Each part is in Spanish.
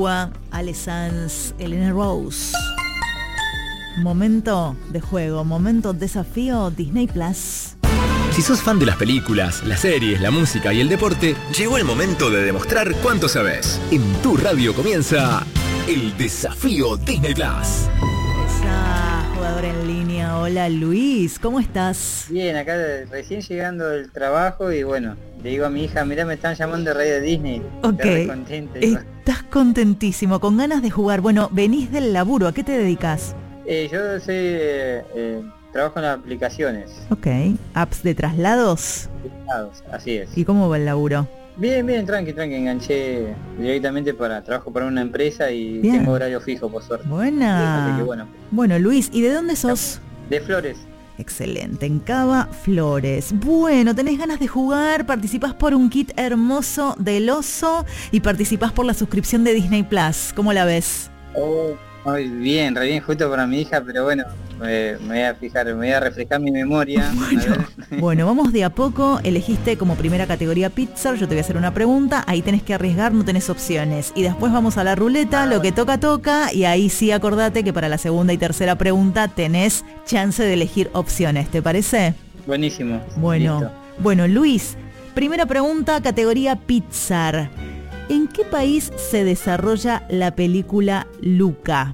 Ale Sanz, Elena Rose. Momento de juego, momento desafío Disney Plus. Si sos fan de las películas, las series, la música y el deporte, llegó el momento de demostrar cuánto sabes. En tu radio comienza el desafío Disney Plus. Esa jugadora en línea. Hola Luis, ¿cómo estás? Bien, acá recién llegando del trabajo y bueno, le digo a mi hija, mirá, me están llamando de Radio Disney. Ok, estás contentísimo, con ganas de jugar. Bueno, venís del laburo, ¿a qué te dedicas? Yo trabajo en las aplicaciones. Ok, apps de traslados. Así es. ¿Y cómo va el laburo? Bien, tranqui, enganché directamente trabajo para una empresa y bien. Tengo horario fijo, por suerte. Buena. Así que bueno. Bueno, Luis, ¿y de dónde sos? De Flores. Excelente, en Cava Flores. Bueno, tenés ganas de jugar, participás por un kit hermoso del oso y participás por la suscripción de Disney Plus. ¿Cómo la ves? Muy bien, re bien, justo para mi hija, pero bueno, me voy a refrescar mi memoria. Bueno, vamos de a poco. Elegiste como primera categoría Pixar, yo te voy a hacer una pregunta, ahí tenés que arriesgar, no tenés opciones. Y después vamos a la ruleta, lo que toca, y ahí sí acordate que para la segunda y tercera pregunta tenés chance de elegir opciones, ¿te parece? Buenísimo. Bueno, Luis, primera pregunta, categoría Pixar. ¿En qué país se desarrolla la película Luca?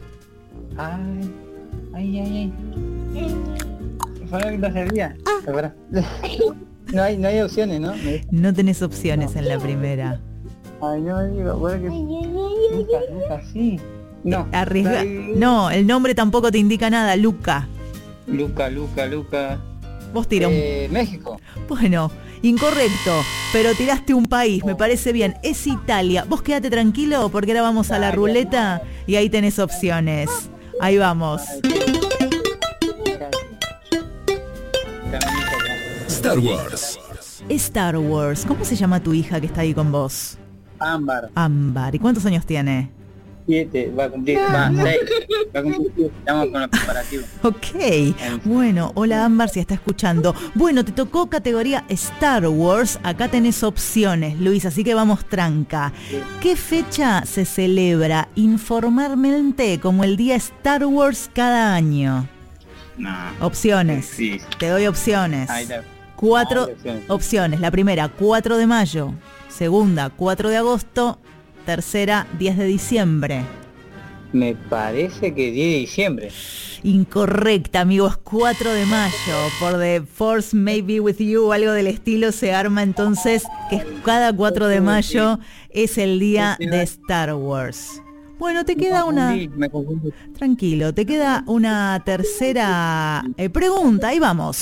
Ay. Para que no sabía. No hay opciones, ¿no? No tenés opciones en la primera. Ay, no digo, bueno que Luca, sí. No. Arriesga. No, el nombre tampoco te indica nada, Luca. Luca. Vos tira México. Bueno, incorrecto, pero tiraste un país, me parece bien. Es Italia. Vos quédate tranquilo porque ahora vamos a la ruleta y ahí tenés opciones. Ahí vamos. Star Wars. Star Wars. ¿Cómo se llama tu hija que está ahí con vos? Ámbar. ¿Y cuántos años tiene? 7, va a cumplir 6. Va a cumplir 7. Estamos con los preparativos. Ok. Bueno, hola Ámbar, si está escuchando. Bueno, te tocó categoría Star Wars. Acá tenés opciones, Luis, así que vamos tranca. ¿Qué fecha se celebra informalmente como el día Star Wars cada año? No. Opciones. Sí. Te doy opciones. Ahí está. 4 opciones. La primera, 4 de mayo. Segunda, 4 de agosto. Tercera, 10 de diciembre. Me parece que 10 de diciembre. Incorrecta, amigos, 4 de mayo. Por The Force May Be With You o algo del estilo se arma entonces que cada 4 de mayo es el día de Star Wars. Bueno, te queda me confundí. Tranquilo, te queda una tercera pregunta, ahí vamos.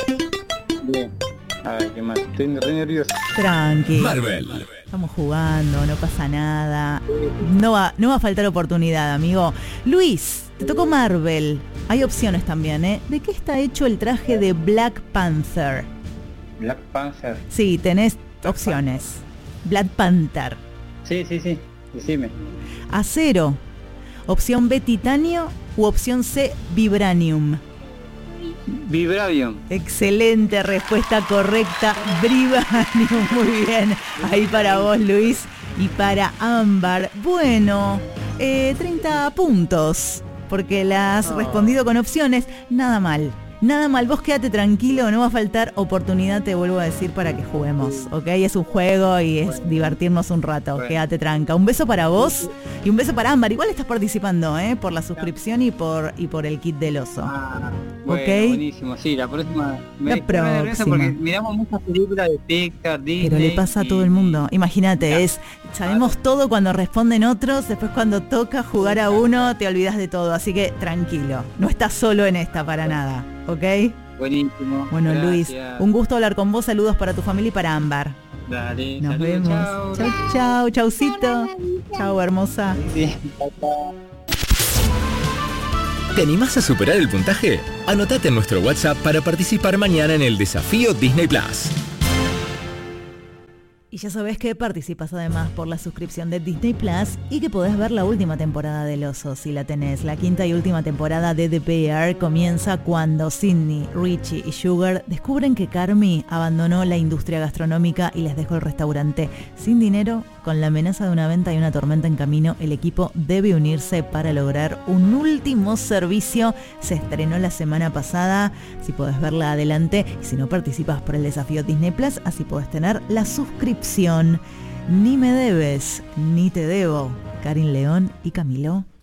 Bien. A ver, ¿qué más? Estoy re nervioso. Tranqui. Marvel. Estamos jugando, no pasa nada. No va a faltar oportunidad, amigo. Luis, te tocó Marvel. Hay opciones también, ¿eh? ¿De qué está hecho el traje de Black Panther? Black Panther. Sí, tenés opciones. Black Panther. Sí. Decime. Acero. Opción B, titanio. U opción C, vibranium. Vibranium. Excelente respuesta correcta, vibranium. Muy bien. Ahí para vos, Luis, y para Ámbar. Bueno, 30 puntos, porque la has respondido con opciones. Nada mal. Vos quédate tranquilo, no va a faltar oportunidad, te vuelvo a decir, para que juguemos, ¿ok? Es un juego y es divertirnos un rato, quédate tranca. Un beso para vos y un beso para Ámbar. Igual estás participando, por la suscripción y por el kit del oso. Bueno, ¿ok? Buenísimo, sí, la próxima. Porque miramos muchas películas de Pixar, Disney. Pero le pasa a todo el mundo. Imagínate, sabemos todo cuando responden otros, después cuando toca jugar a uno te olvidas de todo, así que tranquilo, no estás solo en esta para nada. ¿Ok? Buenísimo. Bueno, gracias. Luis, un gusto hablar con vos. Saludos para tu familia y para Ámbar. Dale, nos vemos. Chau, chaucito. Chau, hermosa. Sí. ¿Te animás a superar el puntaje? Anotate en nuestro WhatsApp para participar mañana en el desafío Disney Plus. Y Y ya sabés que participas además por la suscripción de Disney Plus y que podés ver la última temporada del Oso si la tenés. La quinta y última temporada de The Bear comienza cuando Sidney, Richie y Sugar descubren que Carmy abandonó la industria gastronómica y les dejó el restaurante. Sin dinero, con la amenaza de una venta y una tormenta en camino, el equipo debe unirse para lograr un último servicio. Se estrenó la semana pasada. Si podés verla, adelante. Y si no, participas por el desafío Disney Plus, así podés tener la suscripción. Ni me debes, ni te debo. Karin León y Camilo